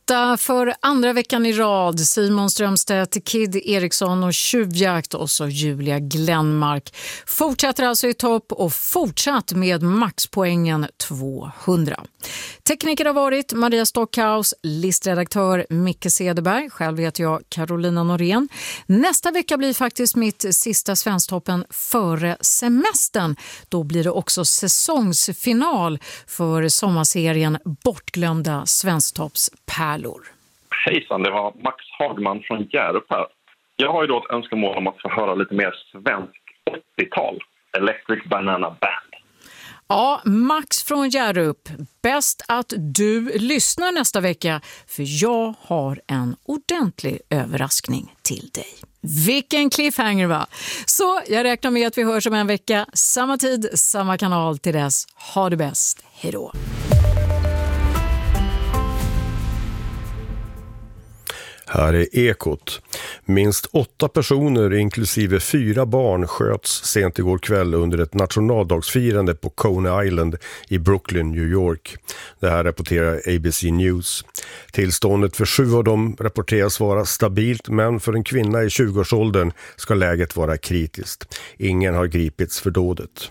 Etta för andra veckan i rad. Simon Strömstedt, Kid Eriksson och Tjuvjakt och så Julia Glenmark fortsätter alltså i topp och fortsatt med maxpoängen 200. Tekniker har varit Maria Stockhaus, listredaktör Micke Cederberg. Själv heter jag Carolina Norén. Nästa vecka blir faktiskt mitt sista Svensktoppen före semestern. Då blir det också säsongsfinal för sommarserien Bortglömda Svensktoppspärlor. Hejsan, det var Max Hagman från Hjärup här. Jag har ju då ett önskemål om att få höra lite mer svensk 80-tal. Electric Banana Band. Ja, Max från Hjärup. Bäst att du lyssnar nästa vecka, för jag har en ordentlig överraskning till dig. Vilken cliffhanger, va? Så jag räknar med att vi hörs om en vecka. Samma tid, samma kanal. Till dess, ha det bäst. Hej då! Här är Ekot. Minst 8 personer, inklusive 4 barn, sköts sent igår kväll under ett nationaldagsfirande på Coney Island i Brooklyn, New York. Det här rapporterar ABC News. Tillståndet för 7 av dem rapporteras vara stabilt, men för en kvinna i 20-årsåldern ska läget vara kritiskt. Ingen har gripits för dådet.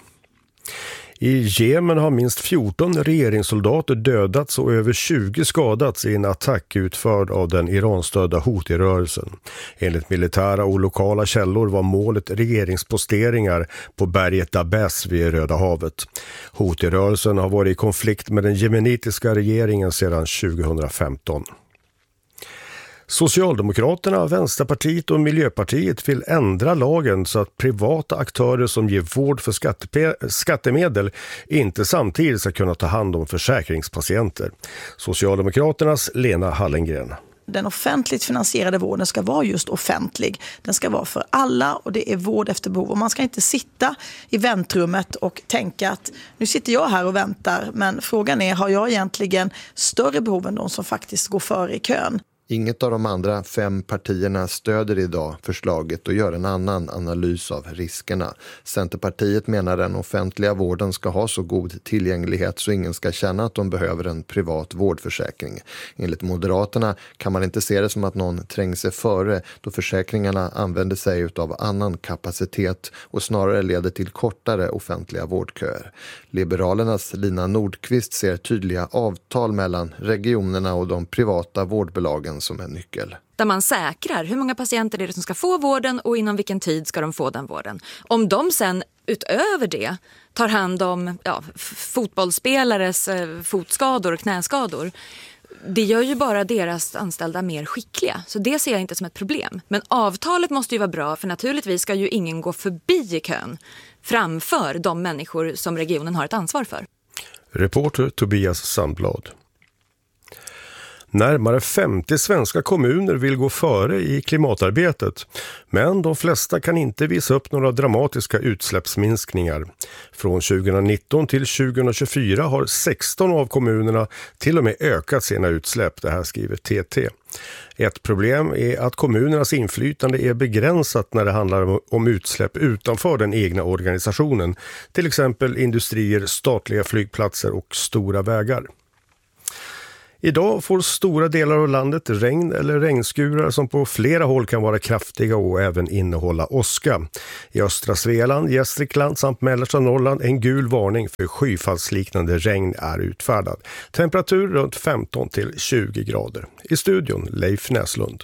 I Jemen har minst 14 regeringssoldater dödats och över 20 skadats i en attack utförd av den Iranstödda Houthi-rörelsen. Enligt militära och lokala källor var målet regeringsposteringar på berget Dabes vid Röda havet. Houthi-rörelsen har varit i konflikt med den jemenitiska regeringen sedan 2015. Socialdemokraterna, Vänsterpartiet och Miljöpartiet vill ändra lagen så att privata aktörer som ger vård för skattemedel inte samtidigt ska kunna ta hand om försäkringspatienter. Socialdemokraternas Lena Hallengren. Den offentligt finansierade vården ska vara just offentlig. Den ska vara för alla och det är vård efter behov. Och man ska inte sitta i väntrummet och tänka att nu sitter jag här och väntar, men frågan är, har jag egentligen större behov än de som faktiskt går före i kön? Inget av de andra 5 partierna stöder idag förslaget och gör en annan analys av riskerna. Centerpartiet menar den offentliga vården ska ha så god tillgänglighet så ingen ska känna att de behöver en privat vårdförsäkring. Enligt Moderaterna kan man inte se det som att någon tränger sig före då försäkringarna använder sig av annan kapacitet och snarare leder till kortare offentliga vårdköer. Liberalernas Lina Nordqvist ser tydliga avtal mellan regionerna och de privata vårdbolagen som en nyckel. Där man säkrar hur många patienter är det som ska få vården och inom vilken tid ska de få den vården. Om de sen utöver det tar hand om fotbollsspelares fotskador och knäskador, det gör ju bara deras anställda mer skickliga. Så det ser jag inte som ett problem. Men avtalet måste ju vara bra, för naturligtvis ska ju ingen gå förbi i kön framför de människor som regionen har ett ansvar för. Reporter Tobias Sandblad. Närmare 50 svenska kommuner vill gå före i klimatarbetet, men de flesta kan inte visa upp några dramatiska utsläppsminskningar. Från 2019 till 2024 har 16 av kommunerna till och med ökat sina utsläpp, det här skriver TT. Ett problem är att kommunernas inflytande är begränsat när det handlar om utsläpp utanför den egna organisationen, till exempel industrier, statliga flygplatser och stora vägar. Idag får stora delar av landet regn eller regnskurar som på flera håll kan vara kraftiga och även innehålla åska. I östra Svealand, Gästrikland samt mellersta Norrland en gul varning för skyfallsliknande regn är utfärdad. Temperatur runt 15 till 20 grader. I studion Leif Näslund.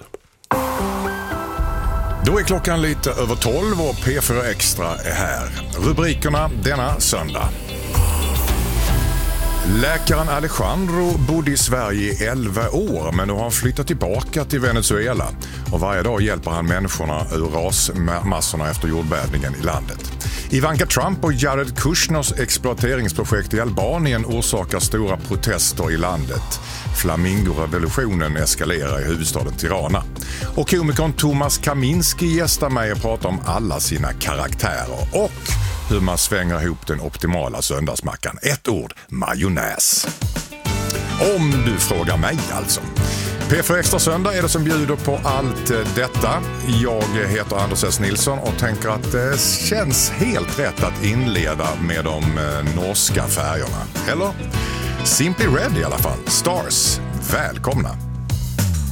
Då är klockan lite över 12 och P4 Extra är här. Rubrikerna denna söndag. Läkaren Alejandro bodde i Sverige i 11 år, men nu har han flyttat tillbaka till Venezuela. Och varje dag hjälper han människorna ur rasmassorna efter jordbävningen i landet. Ivanka Trump och Jared Kushners exploateringsprojekt i Albanien orsakar stora protester i landet. Flamingorevolutionen eskalerar i huvudstaden Tirana. Och komikern Thomas Kaminski gästar mig och pratar om alla sina karaktärer och hur man svänger ihop den optimala söndagsmackan. Ett ord, majonnäs. Om du frågar mig alltså. P4 Extra söndag är det som bjuder på allt detta. Jag heter Anders S. Nilsson och tänker att det känns helt rätt att inleda med de norska färgerna. Eller? Simply Red i alla fall. Stars. Välkomna!